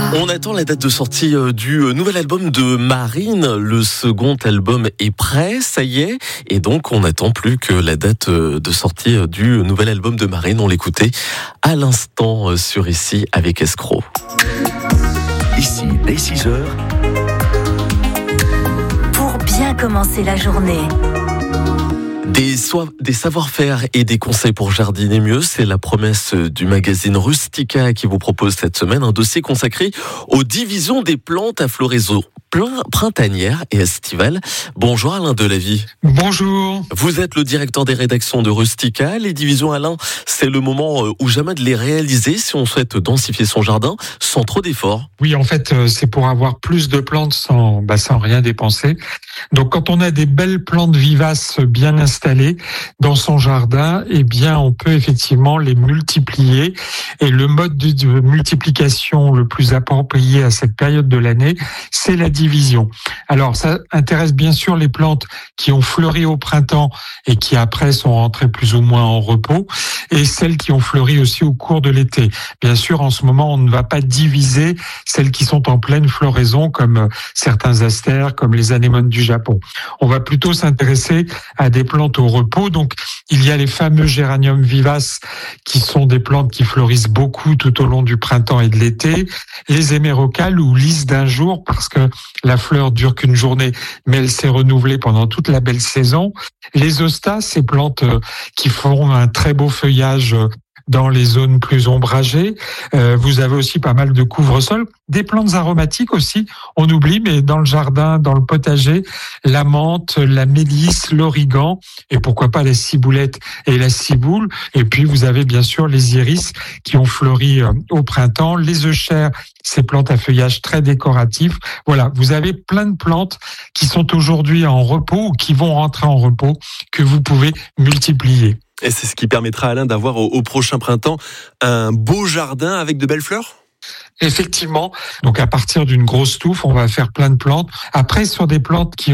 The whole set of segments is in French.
On attend la date de sortie du nouvel album de Marine. Le second album est prêt, ça y est. Et donc, on n'attend plus que la date de sortie du nouvel album de Marine. On l'écoutait à l'instant sur Ici avec Escroc. Ici, dès 6h. Pour bien commencer la journée. Des savoir-faire et des conseils pour jardiner mieux, c'est la promesse du magazine Rustica qui vous propose cette semaine un dossier consacré aux divisions des plantes à floraison printanière et estivale. Bonjour Alain Delavie. Bonjour. Vous êtes le directeur des rédactions de Rustica. Les divisions, Alain, c'est le moment ou jamais de les réaliser si on souhaite densifier son jardin sans trop d'efforts. Oui, en fait, c'est pour avoir plus de plantes sans rien dépenser. Donc, quand on a des belles plantes vivaces bien installées dans son jardin, eh bien, on peut effectivement les multiplier. Et le mode de multiplication le plus approprié à cette période de l'année, c'est la division. Alors, ça intéresse bien sûr les plantes qui ont fleuri au printemps et qui après sont rentrées plus ou moins en repos, et celles qui ont fleuri aussi au cours de l'été. Bien sûr, en ce moment, on ne va pas diviser celles qui sont en pleine floraison, comme certains asters, comme les anémones du Japon. On va plutôt s'intéresser à des plantes au repos. Donc, il y a les fameux géraniums vivaces qui sont des plantes qui fleurissent beaucoup tout au long du printemps et de l'été. Les hémérocalles ou lys d'un jour, parce que la fleur dure qu'une journée, mais elle s'est renouvelée pendant toute la belle saison. Les hostas, ces plantes qui font un très beau feuillage dans les zones plus ombragées. Vous avez aussi pas mal de couvre-sol. Des plantes aromatiques aussi, on oublie, mais dans le jardin, dans le potager, la menthe, la mélisse, l'origan, et pourquoi pas la ciboulette et la ciboule. Et puis vous avez bien sûr les iris qui ont fleuri au printemps, les euchères, ces plantes à feuillage très décoratif. Voilà, vous avez plein de plantes qui sont aujourd'hui en repos ou qui vont rentrer en repos que vous pouvez multiplier. Et c'est ce qui permettra, Alain, d'avoir au prochain printemps un beau jardin avec de belles fleurs ? Effectivement. Donc, à partir d'une grosse touffe, on va faire plein de plantes. Après, sur des plantes qui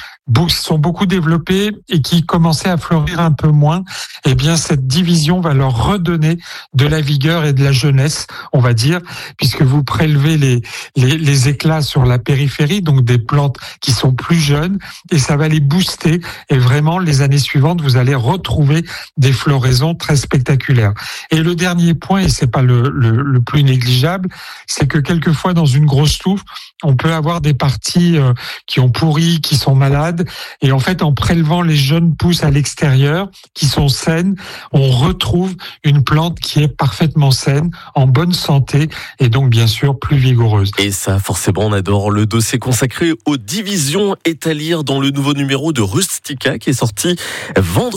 sont beaucoup développées et qui commençaient à fleurir un peu moins, eh bien, cette division va leur redonner de la vigueur et de la jeunesse, on va dire, puisque vous prélevez les éclats sur la périphérie, donc des plantes qui sont plus jeunes, et ça va les booster. Et vraiment, les années suivantes, vous allez retrouver des floraisons très spectaculaires. Et le dernier point, et c'est pas le plus négligeable, c'est que quelquefois, dans une grosse touffe, on peut avoir des parties qui ont pourri, qui sont malades. Et en fait, en prélevant les jeunes pousses à l'extérieur, qui sont saines, on retrouve une plante qui est parfaitement saine, en bonne santé, et donc bien sûr plus vigoureuse. Et ça, forcément, on adore. Le dossier consacré aux divisions est à lire dans le nouveau numéro de Rustica qui est sorti vendredi.